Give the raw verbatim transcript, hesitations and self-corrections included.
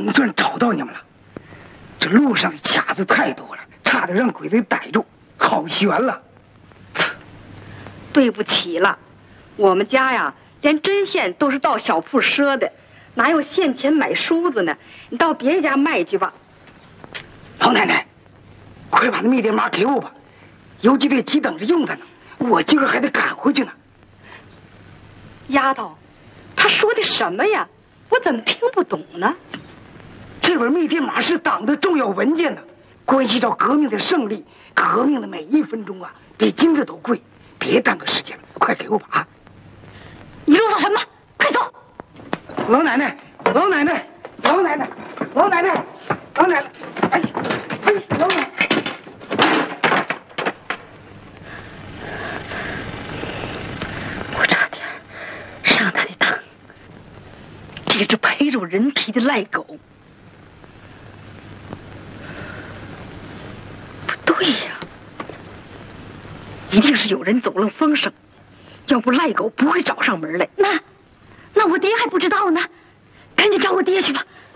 总算找到你们了。这路上的卡子太多了，差点让鬼子逮住，好悬了。 对不起了，我们家呀，连针线都是到小铺赊的，哪有现钱买梳子呢？你到别人家卖去吧。 老奶奶，快把那密电码给我吧，游击队急等着用它呢，我今儿还得赶回去呢。 丫头，他说的什么呀？我怎么听不懂呢？ 这本密电码是党的重要文件呢，关系到革命的胜利，革命的每一分钟啊，比金子都贵。别耽搁时间了，快给我吧！啊！ 你啰嗦什么？快走！ 老奶奶，老奶奶，老奶奶，老奶奶，老奶奶，哎，哎，老奶奶！ 我差点上他的当。这只陪着人皮的赖狗。不对呀，一定是有人走漏风声，要不赖狗不会找上门来。那，那我爹还不知道呢，赶紧找我爹去吧。